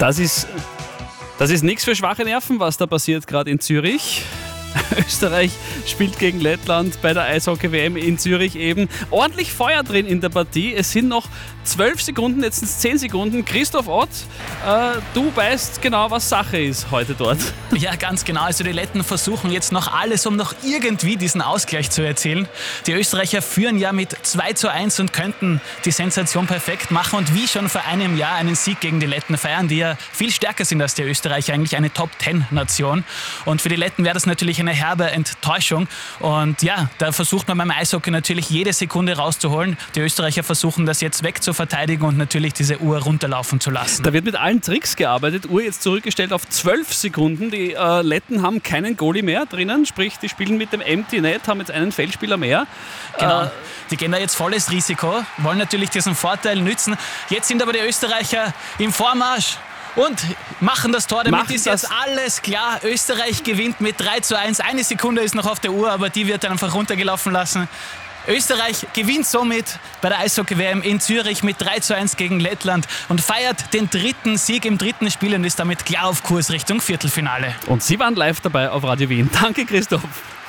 Das ist nichts für schwache Nerven, was da passiert gerade in Zürich. Österreich spielt gegen Lettland bei der Eishockey-WM in Zürich eben. Ordentlich Feuer drin in der Partie. Es sind noch 12 Sekunden, jetzt sind es 10 Sekunden. Christoph Ott, du weißt genau, was Sache ist heute dort. Ja, ganz genau. Also die Letten versuchen jetzt noch alles, um noch irgendwie diesen Ausgleich zu erzielen. Die Österreicher führen ja mit 2:1 und könnten die Sensation perfekt machen und wie schon vor einem Jahr einen Sieg gegen die Letten feiern, die ja viel stärker sind als die Österreicher, eigentlich eine Top-10-Nation. Und für die Letten wäre das natürlich eine herbe Enttäuschung. Und ja, da versucht man beim Eishockey natürlich jede Sekunde rauszuholen. Die Österreicher versuchen das jetzt wegzuverteidigen und natürlich diese Uhr runterlaufen zu lassen. Da wird mit allen Tricks gearbeitet. Uhr jetzt zurückgestellt auf 12 Sekunden. Die Letten haben keinen Goalie mehr drinnen, sprich, die spielen mit dem Empty Net, haben jetzt einen Feldspieler mehr. Genau. Die gehen da jetzt volles Risiko, wollen natürlich diesen Vorteil nützen. Jetzt sind aber die Österreicher im Vormarsch und machen das Tor. Damit ist jetzt alles klar. Österreich gewinnt mit 3:1. Eine Sekunde ist noch auf der Uhr, aber die wird dann einfach runtergelaufen lassen. Österreich gewinnt somit bei der Eishockey-WM in Zürich mit 3:1 gegen Lettland und feiert den 3. Sieg im 3. Spiel und ist damit klar auf Kurs Richtung Viertelfinale. Und Sie waren live dabei auf Radio Wien. Danke, Christoph.